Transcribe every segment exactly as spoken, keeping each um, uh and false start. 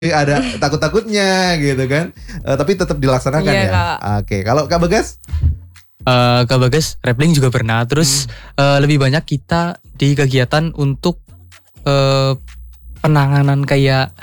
ada takut-takutnya gitu kan. Uh, tapi tetap dilaksanakan Iya, ya. Kak. Oke, kalau Kak Bagas? Uh, Kak Bagas, rappling juga pernah. Terus hmm. uh, lebih banyak kita di kegiatan untuk uh, penanganan kayak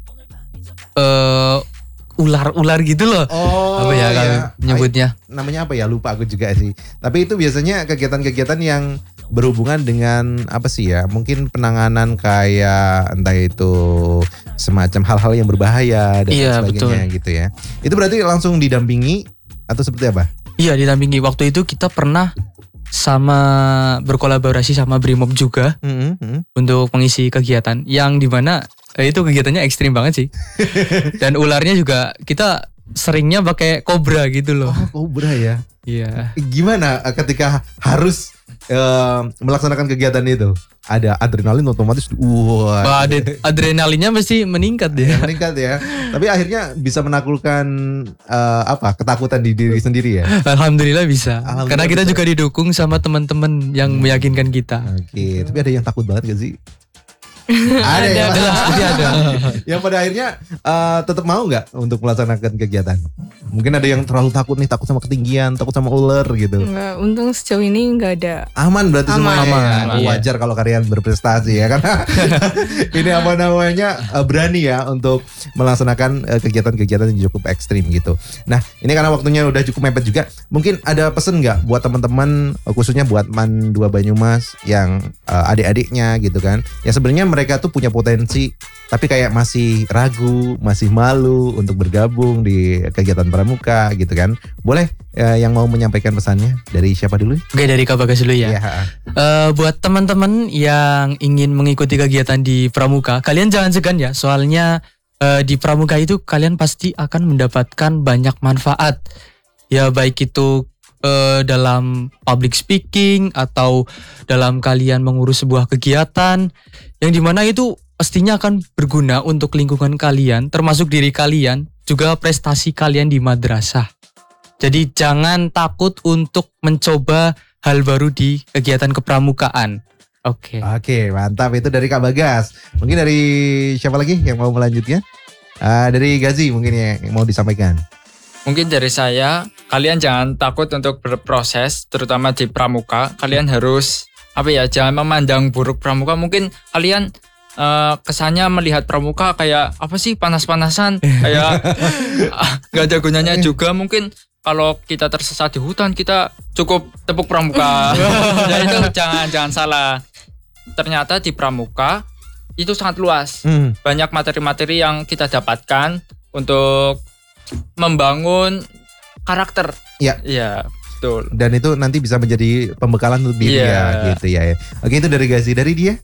uh, ular-ular gitu loh. Oh, apa ya, ya. nyebutnya? Namanya apa ya? Lupa aku juga sih. Tapi itu biasanya kegiatan-kegiatan yang berhubungan dengan apa sih ya? Mungkin penanganan kayak entah itu semacam hal-hal yang berbahaya dan iya, sebagainya betul. gitu ya. Itu berarti langsung didampingi atau seperti apa? Iya, didampingi. Waktu itu kita pernah sama berkolaborasi sama Brimob juga mm-hmm. untuk mengisi kegiatan yang dimana eh, itu kegiatannya ekstrim banget sih. Dan ularnya juga kita seringnya pakai kobra gitu loh. Oh, kobra ya. Iya. Gimana ketika harus uh, melaksanakan kegiatan itu? Ada adrenalin otomatis. Wah. Wah, ad- adrenalinnya mesti meningkat ya. Meningkat ya. Tapi akhirnya bisa menaklukkan uh, apa? Ketakutan di diri sendiri ya. Alhamdulillah bisa. Alhamdulillah Karena kita bisa. Juga didukung sama teman-teman yang hmm. meyakinkan kita. Oke, okay. Tapi ada yang takut banget gak sih? ada ya, ada, ada, ada. Yang pada akhirnya uh, tetap mau nggak untuk melaksanakan kegiatan? Mungkin ada yang terlalu takut nih, takut sama ketinggian, takut sama ular gitu. Enggak, untung sejauh ini nggak ada. Aman berarti aman. semuanya. Aman, ya. iya. Wajar kalau kalian berprestasi ya, karena ini apa namanya uh, berani ya untuk melaksanakan uh, kegiatan-kegiatan yang cukup ekstrim gitu. Nah ini karena waktunya udah cukup mepet juga. Mungkin ada pesan nggak buat teman-teman, khususnya buat Man dua Banyumas yang uh, adik-adiknya gitu kan? Ya sebenarnya mereka tuh punya potensi tapi kayak masih ragu, masih malu untuk bergabung di kegiatan pramuka gitu kan. Boleh eh, yang mau menyampaikan pesannya dari siapa dulu? Oke, dari Kak Bagas dulu ya. ya. Uh, buat teman-teman yang ingin mengikuti kegiatan di pramuka, kalian jangan segan ya. Soalnya uh, di pramuka itu kalian pasti akan mendapatkan banyak manfaat. Ya baik itu uh, dalam public speaking atau dalam kalian mengurus sebuah kegiatan yang dimana itu pastinya akan berguna untuk lingkungan kalian, termasuk diri kalian, juga prestasi kalian di madrasah. Jadi jangan takut untuk mencoba hal baru di kegiatan kepramukaan. Oke. Okay. Oke, mantap. Itu dari Kak Bagas. Mungkin dari siapa lagi yang mau melanjutkan? Uh, dari Gazi mungkin ya yang mau disampaikan. Mungkin dari saya, kalian jangan takut untuk berproses, terutama di pramuka. Kalian harus apa ya? Jangan memandang buruk pramuka. Mungkin kalian Uh, kesannya melihat pramuka kayak apa sih panas-panasan kayak nggak ada gunanya juga. Mungkin kalau kita tersesat di hutan kita cukup tepuk pramuka. Jadi itu jangan jangan salah. Ternyata di pramuka itu sangat luas. Hmm. Banyak materi-materi yang kita dapatkan untuk membangun karakter. Iya. Iya. Betul. Dan itu nanti bisa menjadi pembekalan untuk diri yeah. ya gitu ya. Oke, itu dari Gazi. Dari dia?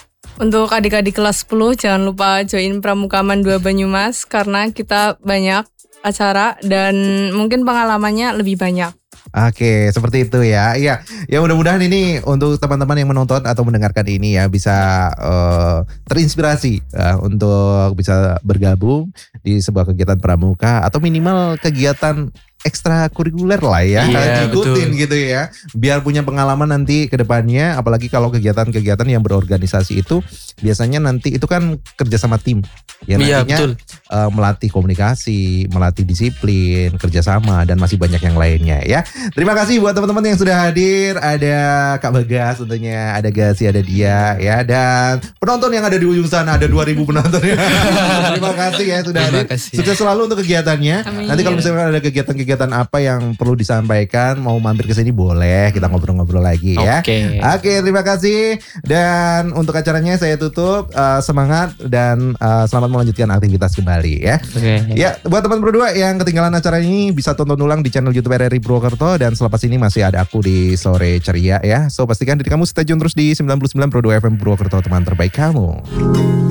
Untuk adik-adik kelas sepuluh jangan lupa join Pramuka Man dua Banyumas karena kita banyak acara dan mungkin pengalamannya lebih banyak. Oke, seperti itu ya. Iya, ya mudah-mudahan ini untuk teman-teman yang menonton atau mendengarkan ini ya bisa uh, terinspirasi uh, untuk bisa bergabung di sebuah kegiatan pramuka atau minimal kegiatan ekstrakurikuler lah ya, iya, ikutin betul. gitu ya, biar punya pengalaman nanti ke depannya. Apalagi kalau kegiatan-kegiatan yang berorganisasi itu biasanya nanti itu kan kerja sama tim ya, iya, nantinya betul. Uh, melatih komunikasi, melatih disiplin, kerjasama dan masih banyak yang lainnya ya. Terima kasih buat teman-teman yang sudah hadir. Ada Kak Bagas tentunya, ada Gazi, ada dia ya, dan penonton yang ada di ujung sana ada dua ribu penonton ya. Terima kasih ya sudah Terima hadir. kasih. Sukses selalu untuk kegiatannya. Amin. Nanti kalau misalnya ada kegiatan-kegiatan kegiatan apa yang perlu disampaikan, mau mampir ke sini boleh, kita ngobrol-ngobrol lagi ya. Oke. Oke, terima kasih. Dan untuk acaranya saya tutup. Uh, semangat dan uh, selamat melanjutkan aktivitas kembali ya. Oke. Ya, buat teman berdua yang ketinggalan acara ini bisa tonton ulang di channel YouTube R R I Purwokerto, dan selepas ini masih ada aku di Sore Ceria ya. So pastikan diri kamu stay tune terus di sembilan puluh sembilan koma dua F M Purwokerto, teman terbaik kamu.